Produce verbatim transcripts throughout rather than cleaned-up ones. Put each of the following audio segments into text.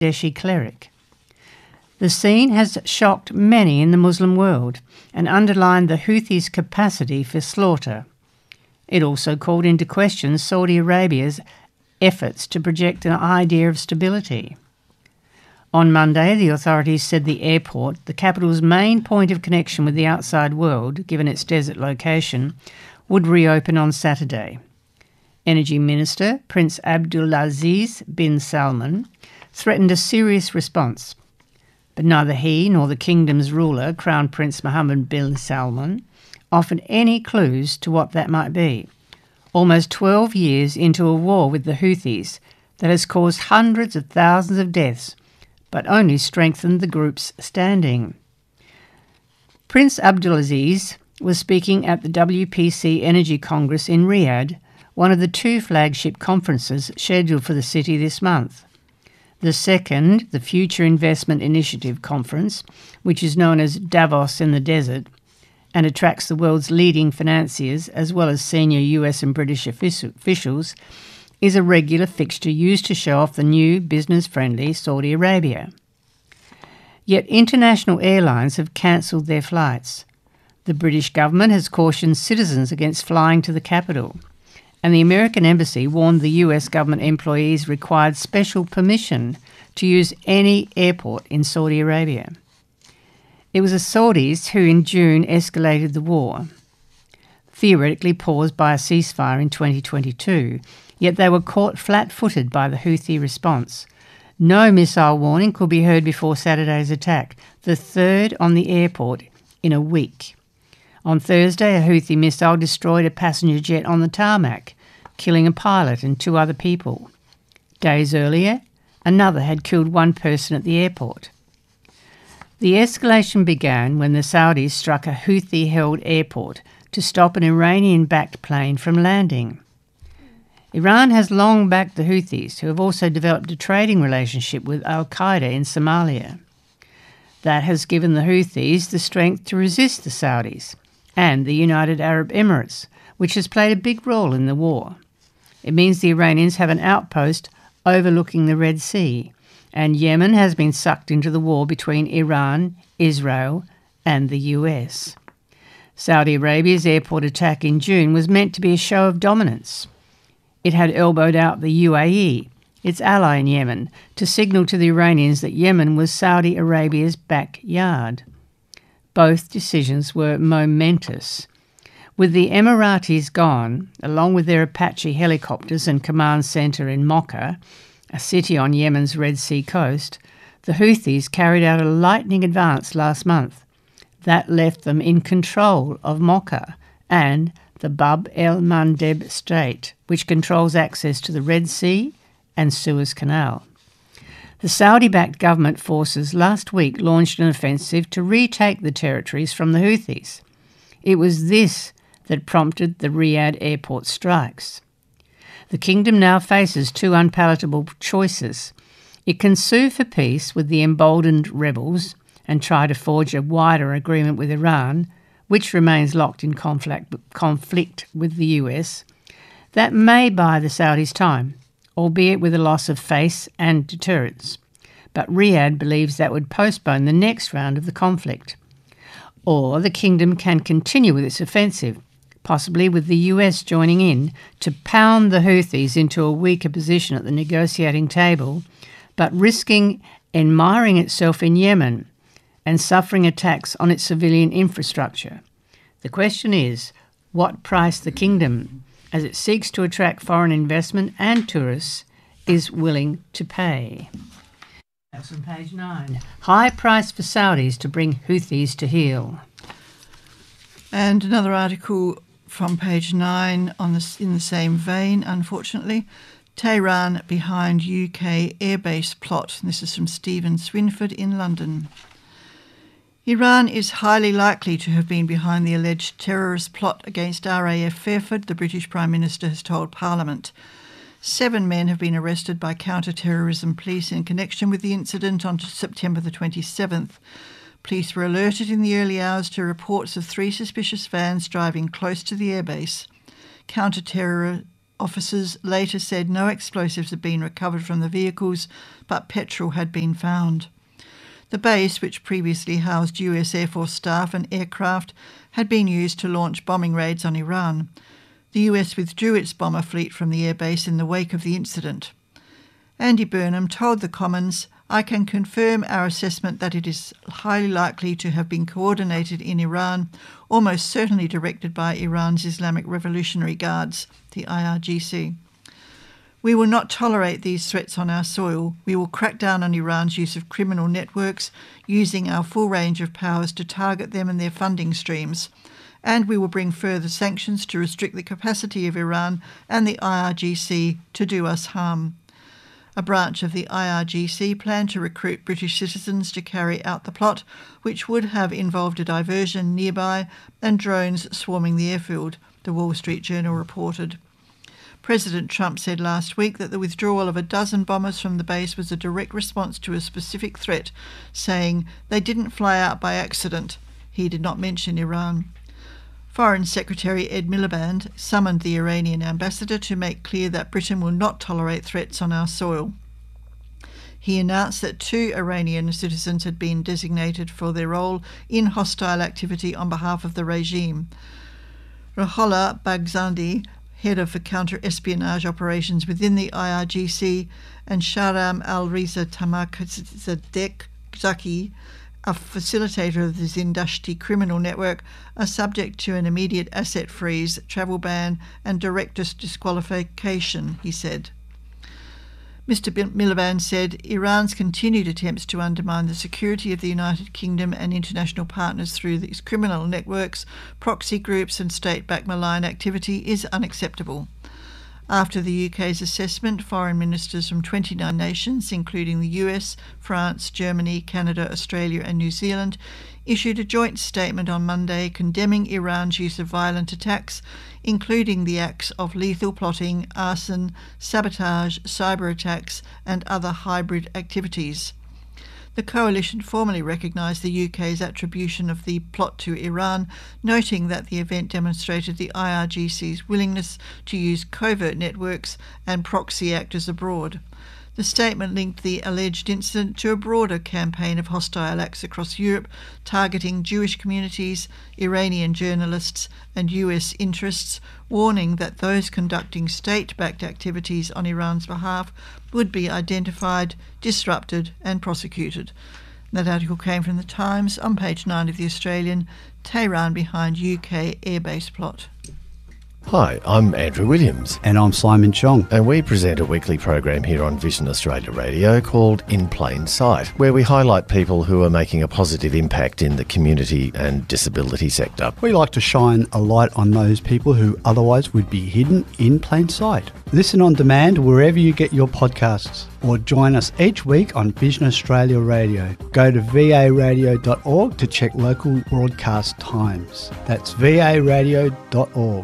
Bangladeshi cleric. The scene has shocked many in the Muslim world and underlined the Houthis' capacity for slaughter. It also called into question Saudi Arabia's efforts to project an idea of stability. On Monday, the authorities said the airport, the capital's main point of connection with the outside world, given its desert location, would reopen on Saturday. Energy Minister Prince Abdulaziz bin Salman threatened a serious response, but neither he nor the kingdom's ruler, Crown Prince Mohammed bin Salman, offered any clues to what that might be, almost twelve years into a war with the Houthis that has caused hundreds of thousands of deaths, but only strengthened the group's standing. Prince Abdulaziz was speaking at the W P C Energy Congress in Riyadh, one of the two flagship conferences scheduled for the city this month. The second, the Future Investment Initiative Conference, which is known as Davos in the Desert, and attracts the world's leading financiers as well as senior U S and British officials, is a regular fixture used to show off the new business-friendly Saudi Arabia. Yet international airlines have cancelled their flights. The British government has cautioned citizens against flying to the capital, and the American embassy warned the U S government employees required special permission to use any airport in Saudi Arabia. It was the Saudis who in June escalated the war, theoretically paused by a ceasefire in twenty twenty-two, yet they were caught flat-footed by the Houthi response. No missile warning could be heard before Saturday's attack, the third on the airport in a week. On Thursday, a Houthi missile destroyed a passenger jet on the tarmac, killing a pilot and two other people. Days earlier, another had killed one person at the airport. The escalation began when the Saudis struck a Houthi-held airport to stop an Iranian-backed plane from landing. Iran has long backed the Houthis, who have also developed a trading relationship with al-Qaeda in Somalia. That has given the Houthis the strength to resist the Saudis and the United Arab Emirates, which has played a big role in the war. It means the Iranians have an outpost overlooking the Red Sea, and Yemen has been sucked into the war between Iran, Israel, and the U S. Saudi Arabia's airport attack in June was meant to be a show of dominance. It had elbowed out the U A E, its ally in Yemen, to signal to the Iranians that Yemen was Saudi Arabia's backyard. Both decisions were momentous. With the Emiratis gone, along with their Apache helicopters and command centre in Mocha, a city on Yemen's Red Sea coast, the Houthis carried out a lightning advance last month. That left them in control of Mocha and the Bab el-Mandeb Strait, which controls access to the Red Sea and Suez Canal. The Saudi-backed government forces last week launched an offensive to retake the territories from the Houthis. It was this that prompted the Riyadh airport strikes. The kingdom now faces two unpalatable choices. It can sue for peace with the emboldened rebels and try to forge a wider agreement with Iran, which remains locked in conflict, conflict with the U S. That may buy the Saudis time, albeit with a loss of face and deterrence. But Riyadh believes that would postpone the next round of the conflict. Or the kingdom can continue with its offensive, possibly with the U S joining in, to pound the Houthis into a weaker position at the negotiating table, but risking admiring itself in Yemen and suffering attacks on its civilian infrastructure. The question is, what price the kingdom, as it seeks to attract foreign investment and tourists, is willing to pay. That's on page nine. High price for Saudis to bring Houthis to heel. And another article from page nine on the, in the same vein, unfortunately. Tehran behind U K airbase plot. This is from Stephen Swinford in London. Iran is highly likely to have been behind the alleged terrorist plot against R A F Fairford, the British Prime Minister has told Parliament. Seven men have been arrested by counter-terrorism police in connection with the incident on September the twenty-seventh. Police were alerted in the early hours to reports of three suspicious vans driving close to the airbase. Counter-terror officers later said no explosives had been recovered from the vehicles, but petrol had been found. The base, which previously housed U S Air Force staff and aircraft, had been used to launch bombing raids on Iran. The U S withdrew its bomber fleet from the airbase in the wake of the incident. Andy Burnham told the Commons, "I can confirm our assessment that it is highly likely to have been coordinated in Iran, almost certainly directed by Iran's Islamic Revolutionary Guards, the I R G C. We will not tolerate these threats on our soil. We will crack down on Iran's use of criminal networks, using our full range of powers to target them and their funding streams. And we will bring further sanctions to restrict the capacity of Iran and the I R G C to do us harm." A branch of the I R G C planned to recruit British citizens to carry out the plot, which would have involved a diversion nearby and drones swarming the airfield, the Wall Street Journal reported. President Trump said last week that the withdrawal of a dozen bombers from the base was a direct response to a specific threat, saying they didn't fly out by accident. He did not mention Iran. Foreign Secretary Ed Miliband summoned the Iranian ambassador to make clear that Britain will not tolerate threats on our soil. He announced that two Iranian citizens had been designated for their role in hostile activity on behalf of the regime. Ruhollah Baghzandi, head of the counter-espionage operations within the I R G C, and Shahram al-Riza Tamakzadeh Zaki, a facilitator of the Zindashti criminal network, are subject to an immediate asset freeze, travel ban and direct disqualification, he said. Mister Miliband said Iran's continued attempts to undermine the security of the United Kingdom and international partners through these criminal networks, proxy groups and state-backed malign activity is unacceptable. After the U K's assessment, foreign ministers from twenty-nine nations, including the U S, France, Germany, Canada, Australia and New Zealand, issued a joint statement on Monday condemning Iran's use of violent attacks, including the acts of lethal plotting, arson, sabotage, cyber attacks and other hybrid activities. The coalition formally recognised the U K's attribution of the plot to Iran, noting that the event demonstrated the I R G C's willingness to use covert networks and proxy actors abroad. The statement linked the alleged incident to a broader campaign of hostile acts across Europe targeting Jewish communities, Iranian journalists and U S interests, warning that those conducting state-backed activities on Iran's behalf would be identified, disrupted and prosecuted. That article came from The Times on page nine of The Australian, Tehran behind U K airbase plot. Hi, I'm Andrew Williams. And I'm Simon Chong. And we present a weekly program here on Vision Australia Radio called In Plain Sight, where we highlight people who are making a positive impact in the community and disability sector. We like to shine a light on those people who otherwise would be hidden in plain sight. Listen on demand wherever you get your podcasts, or join us each week on Vision Australia Radio. Go to v a radio dot org to check local broadcast times. That's v a radio dot org.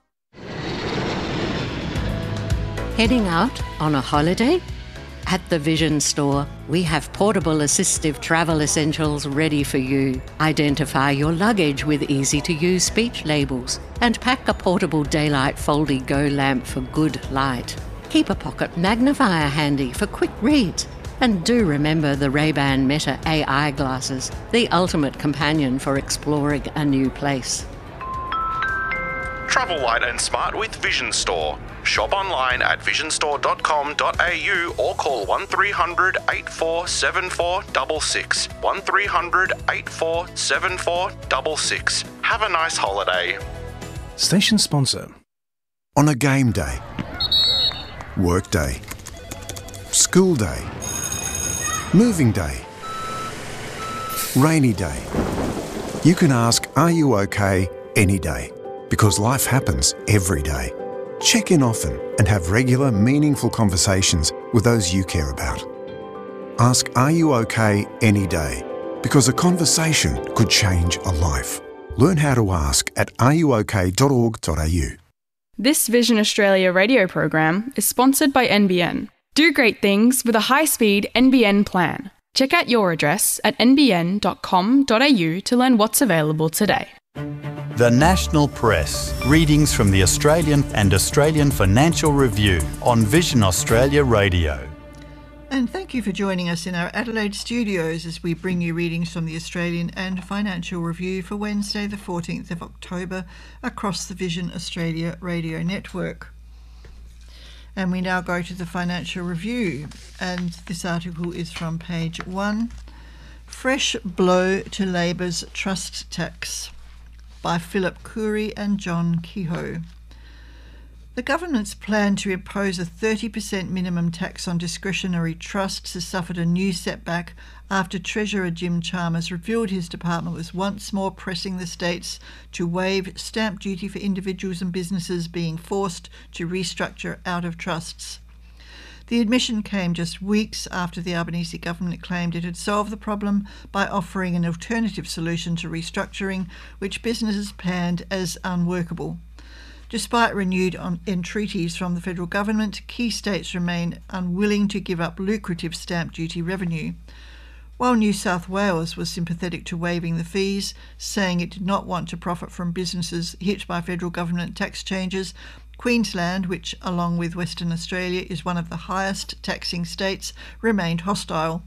Heading out on a holiday? At the Vision Store, we have portable assistive travel essentials ready for you. Identify your luggage with easy-to-use speech labels and pack a portable daylight Foldy Go lamp for good light. Keep a pocket magnifier handy for quick reads. And do remember the Ray-Ban Meta A I glasses, the ultimate companion for exploring a new place. Travel light and smart with Vision Store. Shop online at vision store dot com dot a u or call one three hundred, eight four seven four six six. one three hundred, eight four seven four six six. Have a nice holiday. Station sponsor. On a game day, work day, school day, moving day, rainy day, you can ask, are you okay any day? Because life happens every day. Check in often and have regular, meaningful conversations with those you care about. Ask, are you okay any day? Because a conversation could change a life. Learn how to ask at are you okay dot org dot a u. This Vision Australia radio program is sponsored by N B N. Do great things with a high-speed N B N plan. Check out your address at n b n dot com dot a u to learn what's available today. The National Press. Readings from the Australian and Australian Financial Review on Vision Australia Radio. And thank you for joining us in our Adelaide studios as we bring you readings from the Australian and Financial Review for Wednesday the fourteenth of October across the Vision Australia Radio Network. And we now go to the Financial Review, and this article is from page one. Fresh Blow to Labor's Trust Tax by Philip Khoury and John Kehoe. The government's plan to impose a thirty percent minimum tax on discretionary trusts has suffered a new setback after Treasurer Jim Chalmers revealed his department was once more pressing the states to waive stamp duty for individuals and businesses being forced to restructure out of trusts. The admission came just weeks after the Albanese government claimed it had solved the problem by offering an alternative solution to restructuring, which businesses panned as unworkable. Despite renewed entreaties from the federal government, key states remain unwilling to give up lucrative stamp duty revenue. While New South Wales was sympathetic to waiving the fees, saying it did not want to profit from businesses hit by federal government tax changes, Queensland, which along with Western Australia is one of the highest taxing states, remained hostile.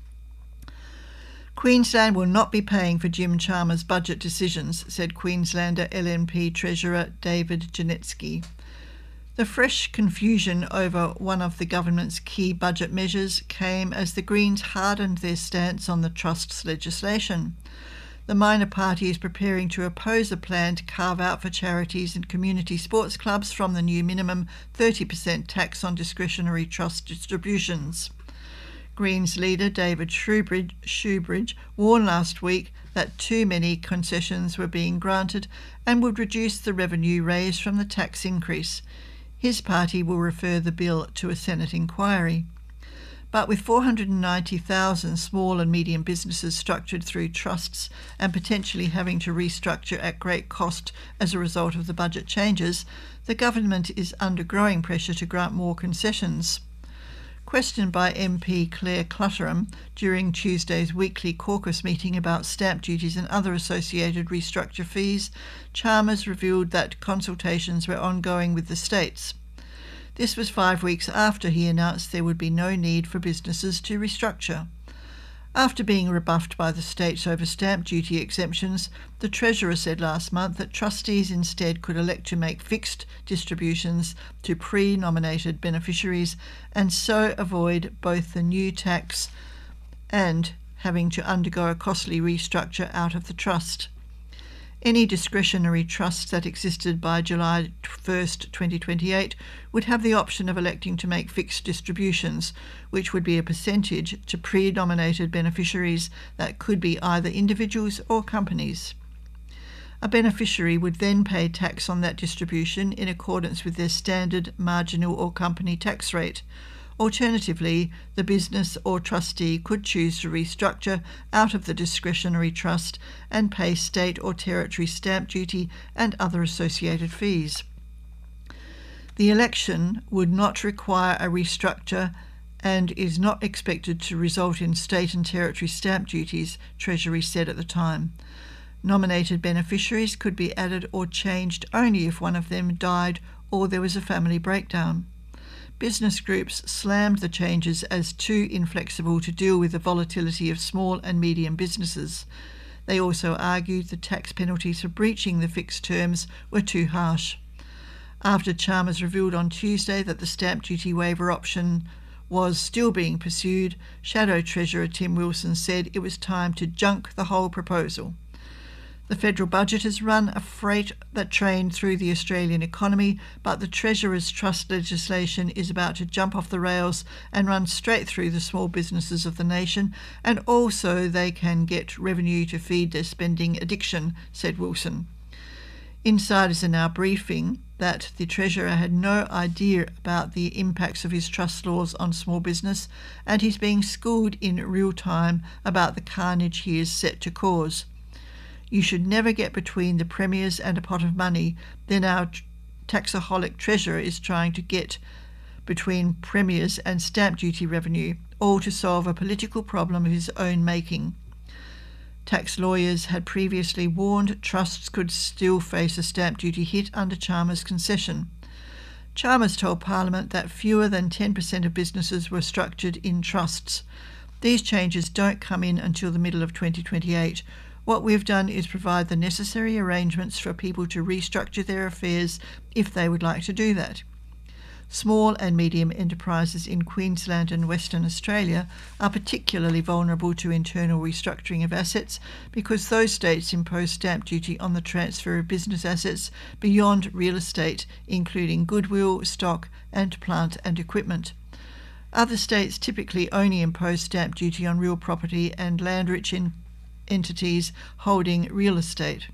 Queensland will not be paying for Jim Chalmers' budget decisions, said Queenslander L N P Treasurer David Janetsky. The fresh confusion over one of the government's key budget measures came as the Greens hardened their stance on the trusts legislation. The minor party is preparing to oppose a plan to carve out for charities and community sports clubs from the new minimum thirty percent tax on discretionary trust distributions. Greens leader David Shoebridge, Shoebridge warned last week that too many concessions were being granted and would reduce the revenue raised from the tax increase. His party will refer the bill to a Senate inquiry. But with four hundred ninety thousand small and medium businesses structured through trusts and potentially having to restructure at great cost as a result of the budget changes, the government is under growing pressure to grant more concessions. Questioned by M P Claire Clutterham during Tuesday's weekly caucus meeting about stamp duties and other associated restructure fees, Chalmers revealed that consultations were ongoing with the states. This was five weeks after he announced there would be no need for businesses to restructure. After being rebuffed by the states over stamp duty exemptions, the Treasurer said last month that trustees instead could elect to make fixed distributions to pre-nominated beneficiaries and so avoid both the new tax and having to undergo a costly restructure out of the trust. Any discretionary trust that existed by July first, twenty twenty-eight would have the option of electing to make fixed distributions, which would be a percentage to pre-nominated beneficiaries that could be either individuals or companies. A beneficiary would then pay tax on that distribution in accordance with their standard marginal or company tax rate. Alternatively, the business or trustee could choose to restructure out of the discretionary trust and pay state or territory stamp duty and other associated fees. The election would not require a restructure and is not expected to result in state and territory stamp duties, Treasury said at the time. Nominated beneficiaries could be added or changed only if one of them died or there was a family breakdown. Business groups slammed the changes as too inflexible to deal with the volatility of small and medium businesses. They also argued the tax penalties for breaching the fixed terms were too harsh. After Chalmers revealed on Tuesday that the stamp duty waiver option was still being pursued, Shadow Treasurer Tim Wilson said it was time to junk the whole proposal. The federal budget has run a freight that train through the Australian economy, but the Treasurer's trust legislation is about to jump off the rails and run straight through the small businesses of the nation, and also they can get revenue to feed their spending addiction, said Wilson. Insiders are now briefing that the Treasurer had no idea about the impacts of his trust laws on small business, and he's being schooled in real time about the carnage he is set to cause. You should never get between the premiers and a pot of money. Then our taxaholic Treasurer is trying to get between premiers and stamp duty revenue, all to solve a political problem of his own making. Tax lawyers had previously warned trusts could still face a stamp duty hit under Chalmers' concession. Chalmers told Parliament that fewer than ten percent of businesses were structured in trusts. These changes don't come in until the middle of twenty twenty-eight. What we've done is provide the necessary arrangements for people to restructure their affairs if they would like to do that. Small and medium enterprises in Queensland and Western Australia are particularly vulnerable to internal restructuring of assets because those states impose stamp duty on the transfer of business assets beyond real estate, including goodwill, stock, and plant and equipment. Other states typically only impose stamp duty on real property and land-rich in entities holding real estate.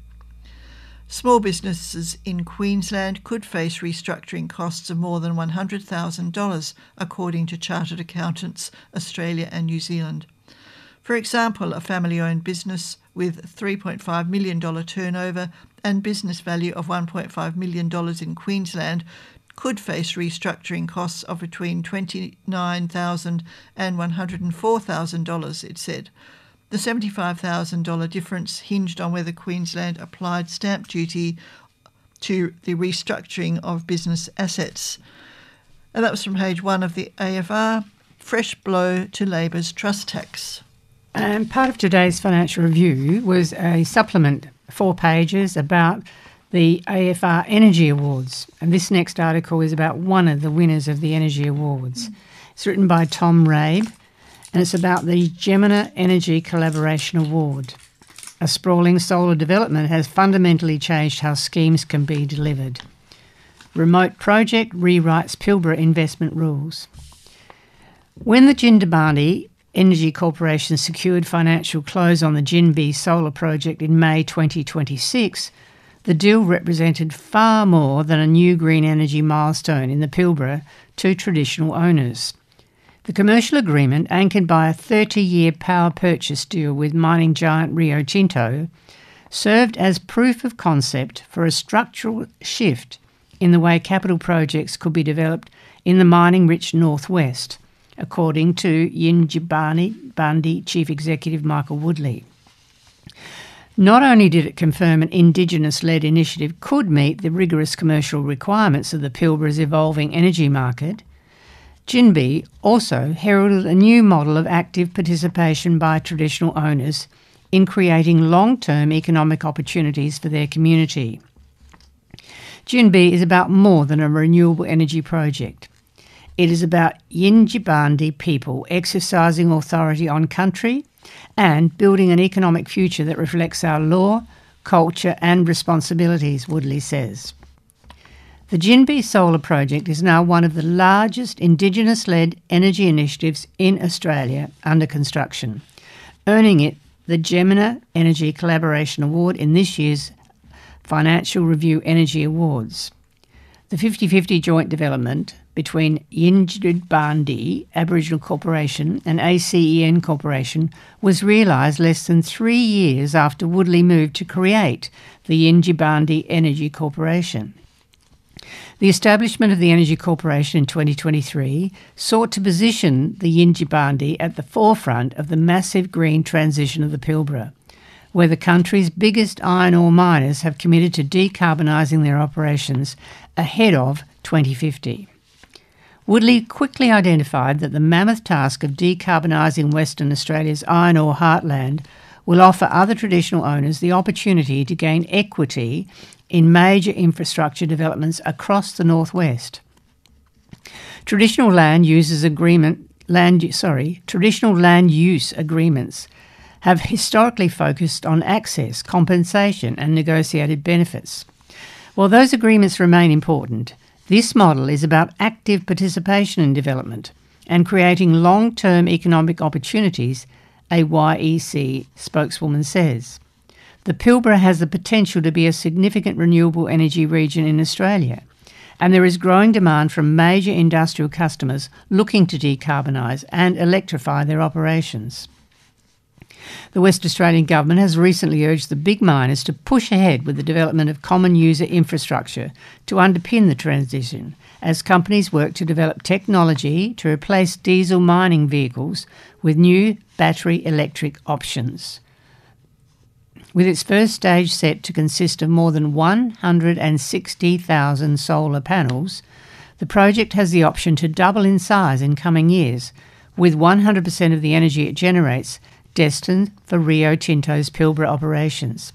Small businesses in Queensland could face restructuring costs of more than one hundred thousand dollars, according to Chartered Accountants Australia and New Zealand. For example, a family-owned business with three point five million dollars turnover and business value of one point five million dollars in Queensland could face restructuring costs of between twenty-nine thousand dollars and one hundred four thousand dollars, it said. The seventy-five thousand dollars difference hinged on whether Queensland applied stamp duty to the restructuring of business assets. And that was from page one of the A F R, Fresh Blow to Labor's Trust Tax. And part of today's financial review was a supplement, four pages, about the A F R Energy Awards. And this next article is about one of the winners of the Energy Awards. It's written by Tom Rabe, and it's about the Jemena Energy Collaboration Award. A sprawling solar development has fundamentally changed how schemes can be delivered. Remote project rewrites Pilbara investment rules. When the Jindabandi Energy Corporation secured financial close on the Jinbee solar project in May twenty twenty-six, the deal represented far more than a new green energy milestone in the Pilbara to traditional owners. The commercial agreement, anchored by a thirty-year power purchase deal with mining giant Rio Tinto, served as proof of concept for a structural shift in the way capital projects could be developed in the mining-rich northwest, according to Yindjibarndi Chief Executive Michael Woodley. Not only did it confirm an Indigenous-led initiative could meet the rigorous commercial requirements of the Pilbara's evolving energy market, Jinbee also heralded a new model of active participation by traditional owners in creating long-term economic opportunities for their community. Jinbee is about more than a renewable energy project. It is about Yindjibarndi people exercising authority on country and building an economic future that reflects our law, culture and responsibilities, Woodley says. The Jinbee Solar Project is now one of the largest Indigenous-led energy initiatives in Australia under construction, earning it the Jemena Energy Collaboration Award in this year's Financial Review Energy Awards. The fifty-fifty joint development between Yindjibarndi Aboriginal Corporation and A C E N Corporation was realised less than three years after Woodley moved to create the Yindjibarndi Energy Corporation. The establishment of the Energy Corporation in twenty twenty-three sought to position the Yindjibarndi at the forefront of the massive green transition of the Pilbara, where the country's biggest iron ore miners have committed to decarbonising their operations ahead of twenty fifty. Woodley quickly identified that the mammoth task of decarbonising Western Australia's iron ore heartland will offer other traditional owners the opportunity to gain equity in major infrastructure developments across the northwest. Traditional land uses agreement land sorry, traditional land use agreements have historically focused on access, compensation and negotiated benefits. While those agreements remain important, this model is about active participation in development and creating long-term economic opportunities, a Y E C spokeswoman says. The Pilbara has the potential to be a significant renewable energy region in Australia, and there is growing demand from major industrial customers looking to decarbonise and electrify their operations. The West Australian Government has recently urged the big miners to push ahead with the development of common user infrastructure to underpin the transition, as companies work to develop technology to replace diesel mining vehicles with new battery electric options. With its first stage set to consist of more than one hundred sixty thousand solar panels, the project has the option to double in size in coming years, with one hundred percent of the energy it generates destined for Rio Tinto's Pilbara operations.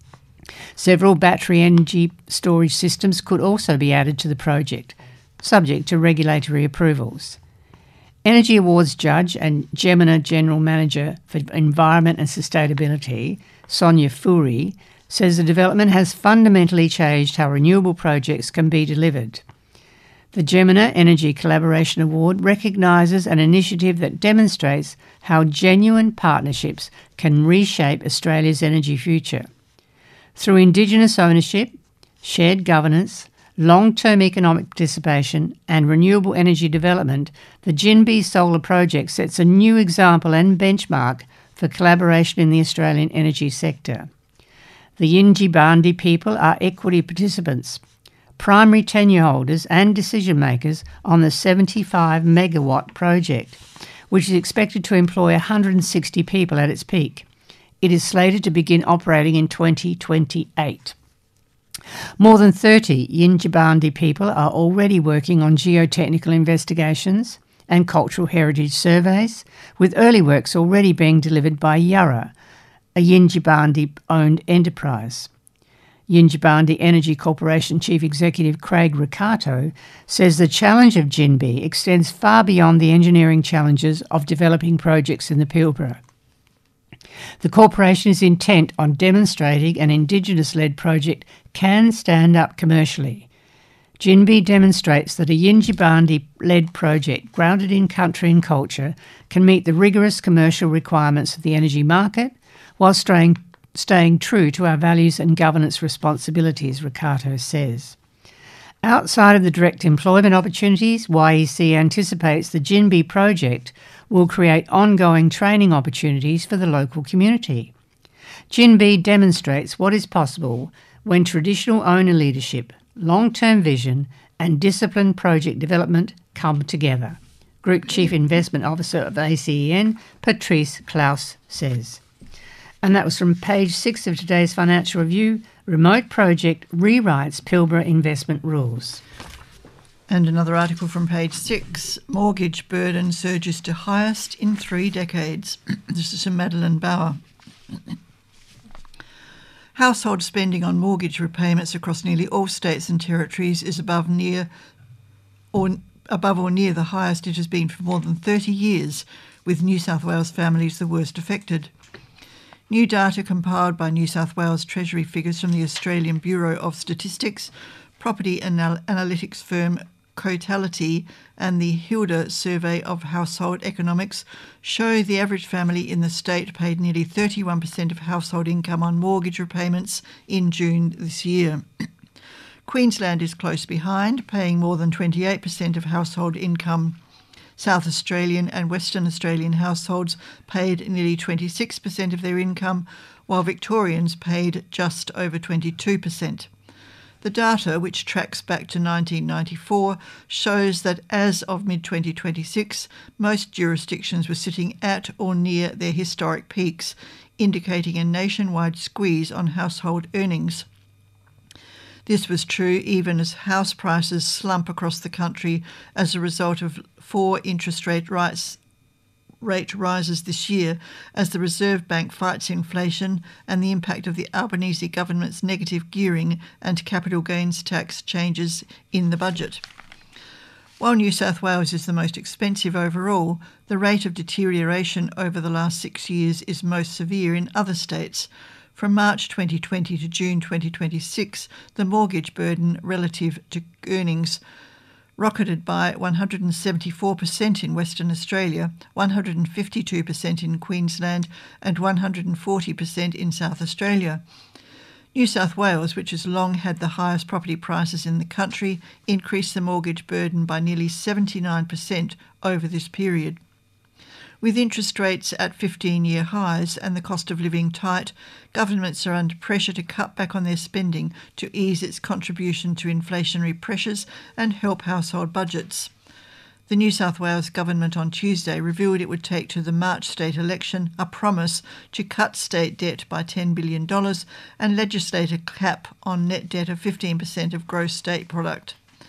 Several battery energy storage systems could also be added to the project, subject to regulatory approvals. Energy Awards Judge and Jemena General Manager for Environment and Sustainability, Sonia Furi, says the development has fundamentally changed how renewable projects can be delivered. The Jemena Energy Collaboration Award recognises an initiative that demonstrates how genuine partnerships can reshape Australia's energy future. Through Indigenous ownership, shared governance, long-term economic participation and renewable energy development, the Jinbee Solar Project sets a new example and benchmark for collaboration in the Australian energy sector. The Yindjibarndi people are equity participants, primary tenure holders and decision makers on the seventy-five megawatt project, which is expected to employ one hundred sixty people at its peak. It is slated to begin operating in twenty twenty-eight. More than thirty Yindjibarndi people are already working on geotechnical investigations and cultural heritage surveys, with early works already being delivered by Yarra, a Yindjibarndi-owned enterprise. Yindjibarndi Energy Corporation Chief Executive Craig Ricato says the challenge of Jinbee extends far beyond the engineering challenges of developing projects in the Pilbara. The corporation is intent on demonstrating an Indigenous-led project can stand up commercially. Jinbee demonstrates that a Yindjibarndi-led project grounded in country and culture can meet the rigorous commercial requirements of the energy market while staying, staying true to our values and governance responsibilities, Ricato says. Outside of the direct employment opportunities, Y E C anticipates the Jinbee project will create ongoing training opportunities for the local community. Jinbee demonstrates what is possible when traditional owner leadership, long-term vision and disciplined project development come together, Group Chief Investment Officer of A C E N, Patrice Klaus, says. And that was from page six of today's Financial Review, Remote Project Rewrites Pilbara Investment Rules. And another article from page six, Mortgage Burden Surges to Highest in Three Decades. This is from Madeline Bauer. Household spending on mortgage repayments across nearly all states and territories is above near or above or near the highest it has been for more than thirty years, with New South Wales families the worst affected. New data compiled by New South Wales Treasury figures from the Australian Bureau of Statistics, property anal- analytics firm Cotality and the Hilda Survey of Household Economics show the average family in the state paid nearly thirty-one percent of household income on mortgage repayments in June this year. Queensland is close behind, paying more than twenty-eight percent of household income. South Australian and Western Australian households paid nearly twenty-six percent of their income, while Victorians paid just over twenty-two percent. The data, which tracks back to nineteen ninety-four, shows that as of mid twenty twenty-six, most jurisdictions were sitting at or near their historic peaks, indicating a nationwide squeeze on household earnings. This was true even as house prices slump across the country as a result of four interest rate rise, rate rises this year as the Reserve Bank fights inflation and the impact of the Albanese government's negative gearing and capital gains tax changes in the budget. While New South Wales is the most expensive overall, the rate of deterioration over the last six years is most severe in other states. From March twenty twenty to June twenty twenty-six, the mortgage burden relative to earnings rocketed by one hundred seventy-four percent in Western Australia, one hundred fifty-two percent in Queensland and one hundred forty percent in South Australia. New South Wales, which has long had the highest property prices in the country, increased the mortgage burden by nearly seventy-nine percent over this period. With interest rates at fifteen-year highs and the cost of living tight, governments are under pressure to cut back on their spending to ease its contribution to inflationary pressures and help household budgets. The New South Wales government on Tuesday revealed it would take to the March state election a promise to cut state debt by ten billion dollars and legislate a cap on net debt of fifteen percent of gross state product.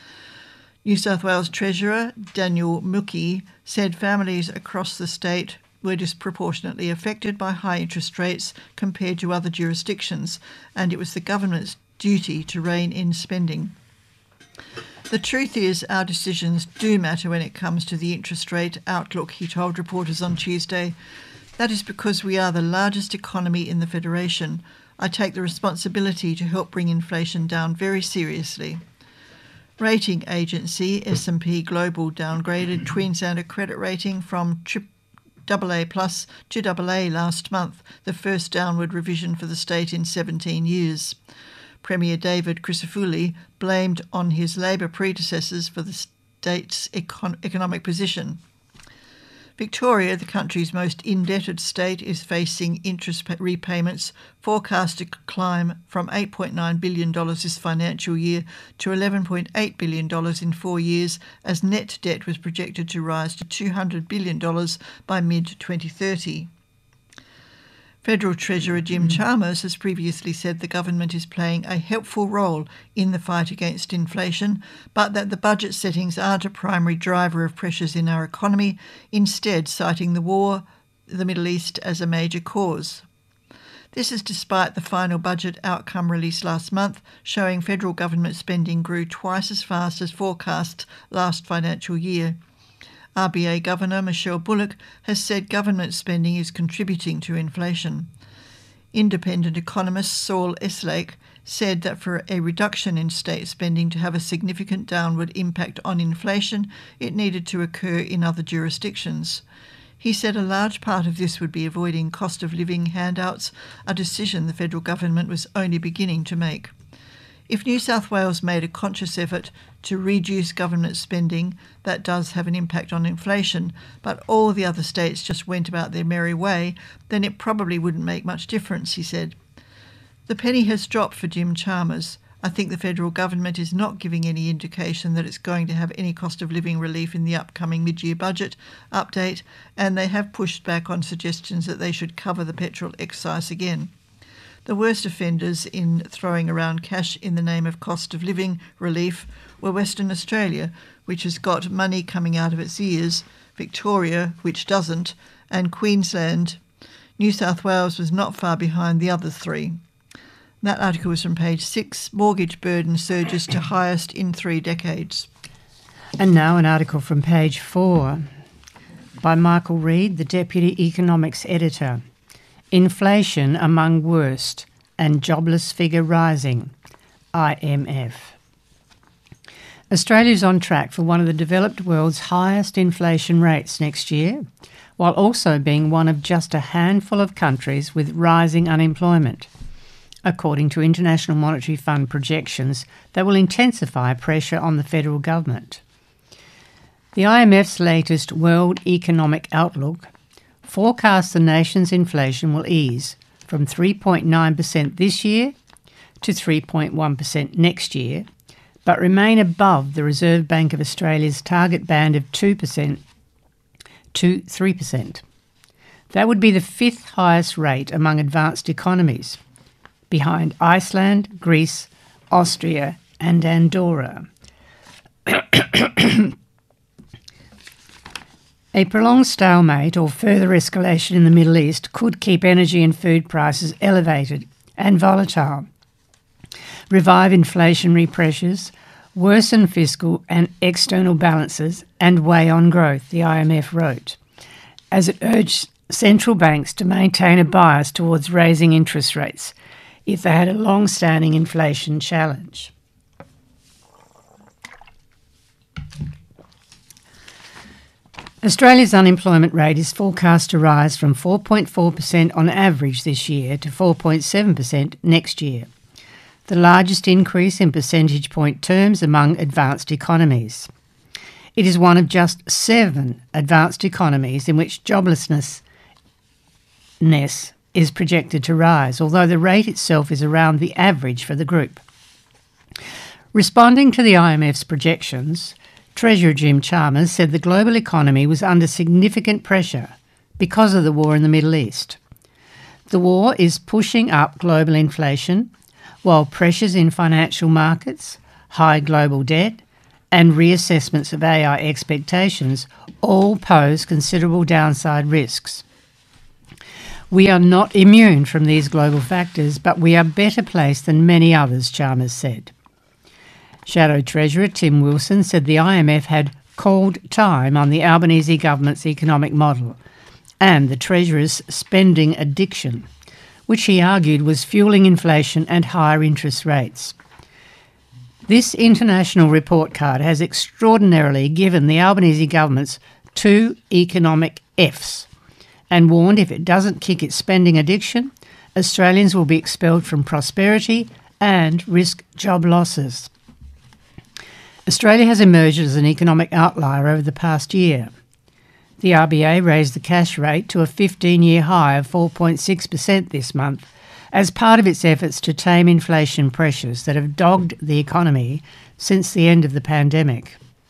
New South Wales Treasurer Daniel Mookhey said families across the state were disproportionately affected by high interest rates compared to other jurisdictions, and it was the government's duty to rein in spending. The truth is, our decisions do matter when it comes to the interest rate outlook, he told reporters on Tuesday. That is because we are the largest economy in the Federation. I take the responsibility to help bring inflation down very seriously. Rating agency S and P Global downgraded Queenslander credit rating from double A plus to double A last month, the first downward revision for the state in seventeen years. Premier David Crisafulli blamed on his Labor predecessors for the state's econ- economic position. Victoria, the country's most indebted state, is facing interest repayments forecast to climb from eight point nine billion dollars this financial year to eleven point eight billion dollars in four years, as net debt was projected to rise to two hundred billion dollars by mid twenty thirty. Federal Treasurer Jim Chalmers has previously said the government is playing a helpful role in the fight against inflation, but that the budget settings aren't a primary driver of pressures in our economy, instead citing the war, the Middle East as a major cause. This is despite the final budget outcome released last month, showing federal government spending grew twice as fast as forecast last financial year. R B A Governor Michelle Bullock has said government spending is contributing to inflation. Independent economist Saul Eslake said that for a reduction in state spending to have a significant downward impact on inflation, it needed to occur in other jurisdictions. He said a large part of this would be avoiding cost of living handouts, a decision the federal government was only beginning to make. If New South Wales made a conscious effort to reduce government spending, that does have an impact on inflation, but all the other states just went about their merry way, then it probably wouldn't make much difference, he said. The penny has dropped for Jim Chalmers. I think the federal government is not giving any indication that it's going to have any cost of living relief in the upcoming mid-year budget update, and they have pushed back on suggestions that they should cover the petrol excise again. The worst offenders in throwing around cash in the name of cost of living relief were Western Australia, which has got money coming out of its ears, Victoria, which doesn't, and Queensland. New South Wales was not far behind the other three. That article was from page six. Mortgage burden surges to highest in three decades. And now an article from page four by Michael Reid, the Deputy Economics Editor. Inflation among worst and jobless figure rising, I M F. Australia is on track for one of the developed world's highest inflation rates next year, while also being one of just a handful of countries with rising unemployment, according to International Monetary Fund projections that will intensify pressure on the federal government. The I M F's latest World Economic Outlook forecasts the nation's inflation will ease from three point nine percent this year to three point one percent next year, but remain above the Reserve Bank of Australia's target band of two percent to three percent. That would be the fifth highest rate among advanced economies, behind Iceland, Greece, Austria and Andorra. A prolonged stalemate or further escalation in the Middle East could keep energy and food prices elevated and volatile, revive inflationary pressures, worsen fiscal and external balances, and weigh on growth, the I M F wrote, as it urged central banks to maintain a bias towards raising interest rates if they had a long-standing inflation challenge. Australia's unemployment rate is forecast to rise from four point four percent on average this year to four point seven percent next year, the largest increase in percentage point terms among advanced economies. It is one of just seven advanced economies in which joblessness is projected to rise, although the rate itself is around the average for the group. Responding to the I M F's projections, Treasurer Jim Chalmers said the global economy was under significant pressure because of the war in the Middle East. The war is pushing up global inflation, while pressures in financial markets, high global debt, and reassessments of A I expectations all pose considerable downside risks. We are not immune from these global factors, but we are better placed than many others, Chalmers said. Shadow Treasurer Tim Wilson said the I M F had called time on the Albanese government's economic model and the Treasurer's spending addiction, which he argued was fueling inflation and higher interest rates. This international report card has extraordinarily given the Albanese government's two economic Fs and warned if it doesn't kick its spending addiction, Australians will be expelled from prosperity and risk job losses. Australia has emerged as an economic outlier over the past year. The R B A raised the cash rate to a fifteen-year high of four point six percent this month as part of its efforts to tame inflation pressures that have dogged the economy since the end of the pandemic.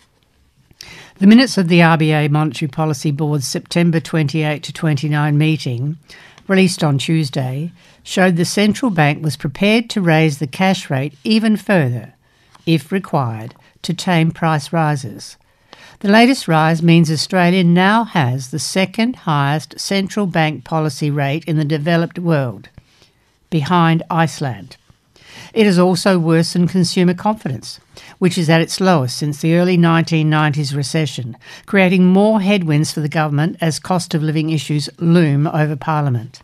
The minutes of the R B A Monetary Policy Board's September twenty-eighth to twenty-ninth meeting, released on Tuesday, showed the central bank was prepared to raise the cash rate even further, if required, to tame price rises. The latest rise means Australia now has the second highest central bank policy rate in the developed world, behind Iceland. It has also worsened consumer confidence, which is at its lowest since the early nineteen nineties recession, creating more headwinds for the government as cost of living issues loom over Parliament.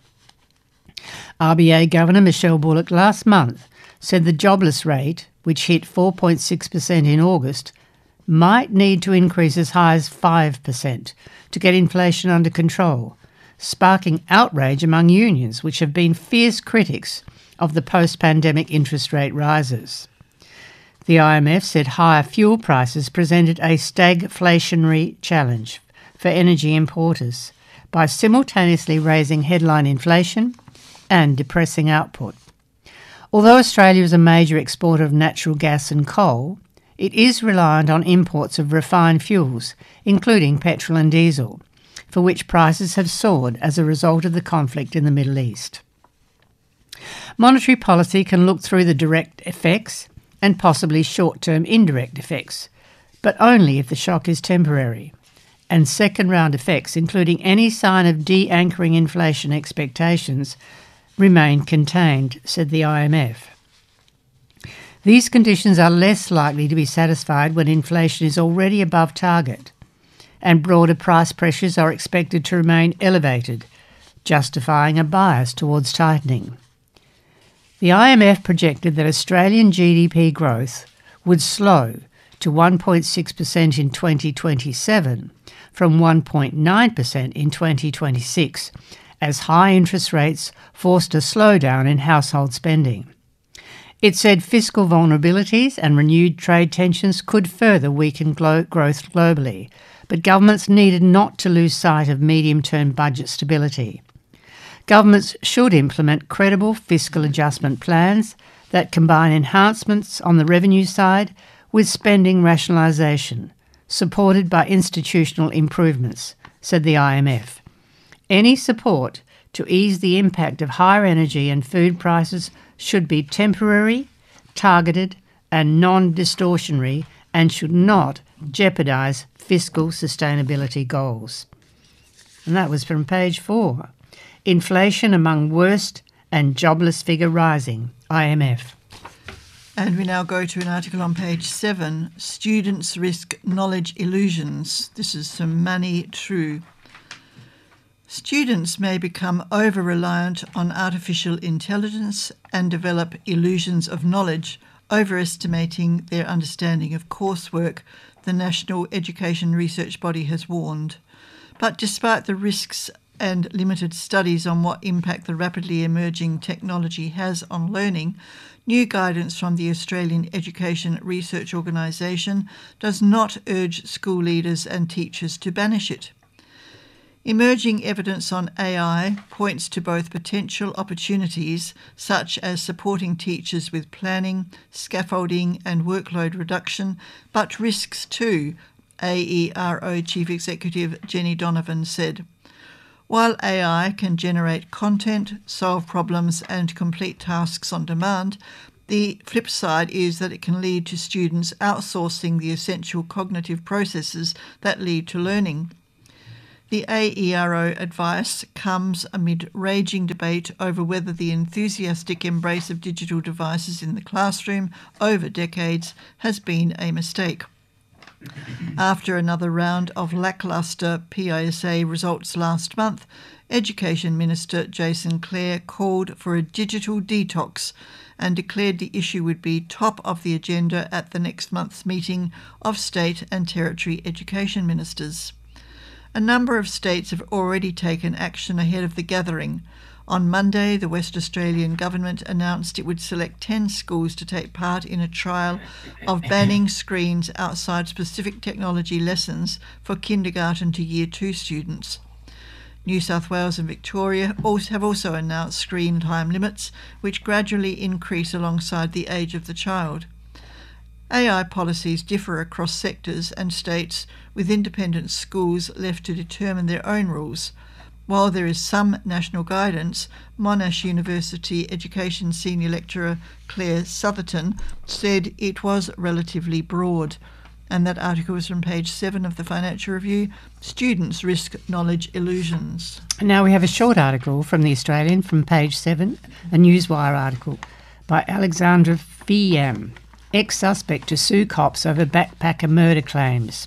R B A Governor Michelle Bullock last month said the jobless rate, which hit four point six percent in August, might need to increase as high as five percent to get inflation under control, sparking outrage among unions, which have been fierce critics of the post-pandemic interest rate rises. The I M F said higher fuel prices presented a stagflationary challenge for energy importers by simultaneously raising headline inflation and depressing output. Although Australia is a major exporter of natural gas and coal, it is reliant on imports of refined fuels, including petrol and diesel, for which prices have soared as a result of the conflict in the Middle East. Monetary policy can look through the direct effects and possibly short-term indirect effects, but only if the shock is temporary, and second-round effects, including any sign of de-anchoring inflation expectations, remain contained, said the I M F. These conditions are less likely to be satisfied when inflation is already above target, and broader price pressures are expected to remain elevated, justifying a bias towards tightening. The I M F projected that Australian G D P growth would slow to one point six percent in twenty twenty-seven from one point nine percent in twenty twenty-six, as high interest rates forced a slowdown in household spending. It said fiscal vulnerabilities and renewed trade tensions could further weaken glo- growth globally, but governments needed not to lose sight of medium-term budget stability. Governments should implement credible fiscal adjustment plans that combine enhancements on the revenue side with spending rationalisation, supported by institutional improvements, said the I M F. Any support to ease the impact of higher energy and food prices should be temporary, targeted and non-distortionary, and should not jeopardise fiscal sustainability goals. And that was from page four. Inflation among worst and jobless figure rising, I M F. And we now go to an article on page seven, Students Risk Knowledge Illusions. This is from Mani True. Students may become over-reliant on artificial intelligence and develop illusions of knowledge, overestimating their understanding of coursework, the National Education Research Body has warned. But despite the risks and limited studies on what impact the rapidly emerging technology has on learning, new guidance from the Australian Education Research Organisation does not urge school leaders and teachers to banish it. Emerging evidence on A I points to both potential opportunities, such as supporting teachers with planning, scaffolding and workload reduction, but risks too, A E R O Chief Executive Jenny Donovan said, "While A I can generate content, solve problems and complete tasks on demand, the flip side is that it can lead to students outsourcing the essential cognitive processes that lead to learning." The A E R O advice comes amid raging debate over whether the enthusiastic embrace of digital devices in the classroom over decades has been a mistake. After another round of lacklustre P I S A results last month, Education Minister Jason Clare called for a digital detox and declared the issue would be top of the agenda at the next month's meeting of state and territory education ministers. A number of states have already taken action ahead of the gathering. On Monday, the West Australian government announced it would select ten schools to take part in a trial of banning screens outside specific technology lessons for kindergarten to year two students. New South Wales and Victoria also have also announced screen time limits, which gradually increase alongside the age of the child. A I policies differ across sectors and states, with independent schools left to determine their own rules. While there is some national guidance, Monash University Education Senior Lecturer Claire Southerton said it was relatively broad. And that article was from page seven of the Financial Review, Students Risk Knowledge Illusions. And now we have a short article from The Australian from page seven, a Newswire article by Alexandra Fiam, ex-suspect to sue cops over backpacker murder claims.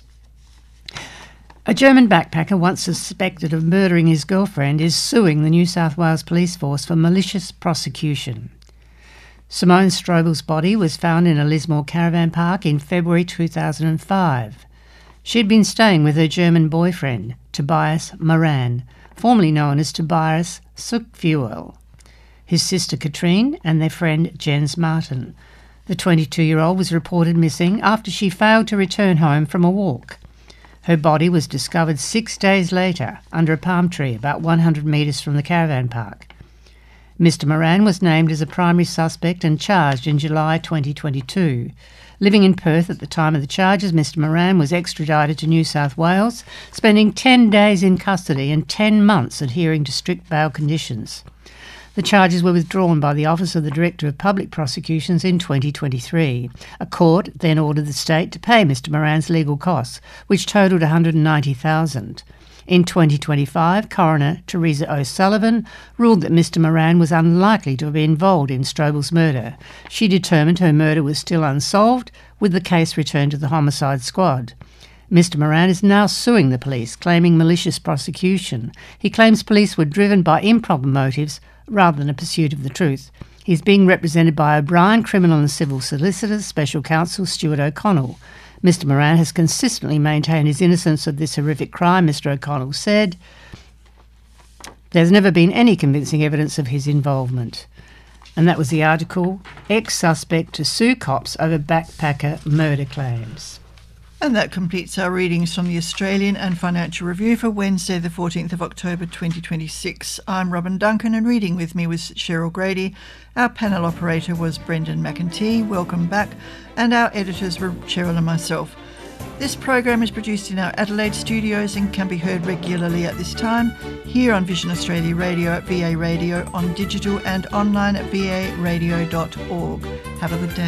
A German backpacker once suspected of murdering his girlfriend is suing the New South Wales Police Force for malicious prosecution. Simone Strobel's body was found in a Lismore caravan park in February two thousand five. She had been staying with her German boyfriend, Tobias Moran, formerly known as Tobias Suckfuel, his sister Katrine and their friend Jens Martin. The twenty-two-year-old was reported missing after she failed to return home from a walk. Her body was discovered six days later under a palm tree about one hundred metres from the caravan park. Mister Moran was named as a primary suspect and charged in July twenty twenty-two. Living in Perth at the time of the charges, Mister Moran was extradited to New South Wales, spending ten days in custody and ten months adhering to strict bail conditions. The charges were withdrawn by the Office of the Director of Public Prosecutions in twenty twenty-three. A court then ordered the state to pay Mister Moran's legal costs, which totalled one hundred ninety thousand dollars. In twenty twenty-five, Coroner Teresa O'Sullivan ruled that Mister Moran was unlikely to be involved in Strobel's murder. She determined her murder was still unsolved, with the case returned to the Homicide Squad. Mister Moran is now suing the police, claiming malicious prosecution. He claims police were driven by improper motives rather than a pursuit of the truth. He's being represented by O'Brien Criminal and Civil Solicitors, Special Counsel Stuart O'Connell. Mister Moran has consistently maintained his innocence of this horrific crime, Mister O'Connell said. There's never been any convincing evidence of his involvement. And that was the article, Ex-Suspect to Sue Cops Over Backpacker Murder Claims. And that completes our readings from the Australian and Financial Review for Wednesday the fourteenth of October twenty twenty-six. I'm Robin Duncan and reading with me was Cheryl Grady. Our panel operator was Brendan McEntee. Welcome back. And our editors were Cheryl and myself. This program is produced in our Adelaide studios and can be heard regularly at this time here on Vision Australia Radio at V A Radio, on digital and online at v a radio dot org. Have a good day.